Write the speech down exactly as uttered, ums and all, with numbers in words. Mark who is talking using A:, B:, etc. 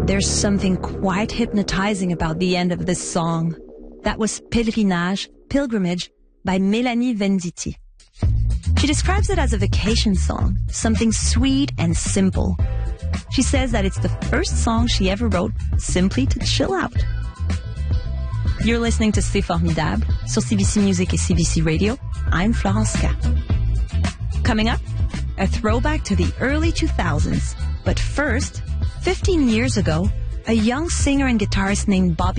A: There's something quite hypnotizing about the end of this song. That was Pèlerinage, Pilgrimage, by Mélanie Venditti. She describes it as a vacation song, something sweet and simple. She says that it's the first song she ever wrote simply to chill out. You're listening to C'est Formidable sur C B C Music et C B C Radio. I'm Florence K. Coming up, a throwback to the early two thousands. But first, fifteen years ago, a young singer and guitarist named Bobby